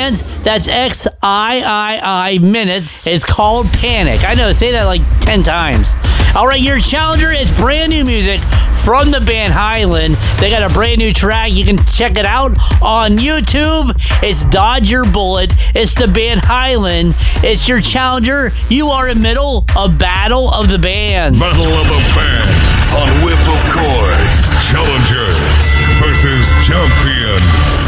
bands. That's XIII minutes. It's called Panic. I know, say that like 10 times. All right, your challenger is brand new music from the band Highland. They got a brand new track. You can check it out on YouTube. It's Dodge Your Bullet. It's the band Highland. It's your challenger. You are in middle of Battle of the Bands. Battle of the Bands on Whip of Chords. Challenger versus champion.